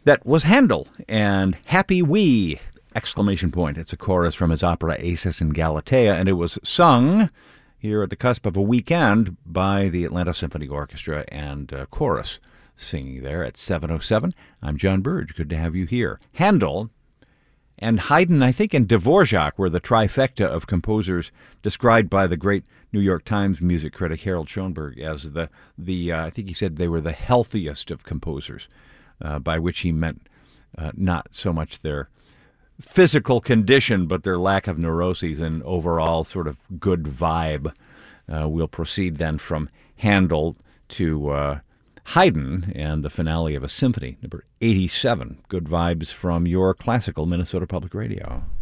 That was Handel and Happy We! Exclamation point. It's a chorus from his opera Acis and Galatea, and it was sung here at the cusp of a weekend by the Atlanta Symphony Orchestra and chorus singing there at 7:07. I'm John Burge. Good to have you here. Handel and Haydn, I think, and Dvorak were the trifecta of composers described by the great New York Times music critic Harold Schoenberg as I think he said they were the healthiest of composers, by which he meant not so much their physical condition, but their lack of neuroses and overall sort of good vibe. We'll proceed then from Handel to Haydn and the finale of a symphony, number 87. Good vibes from your classical Minnesota Public Radio.